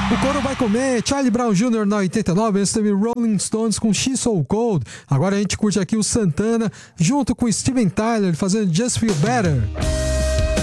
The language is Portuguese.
O couro vai comer, Charlie Brown Jr. na 89, antes teve Rolling Stones com She's So Cold. Agora a gente curte aqui o Santana, junto com Steven Tyler, fazendo Just Feel Better.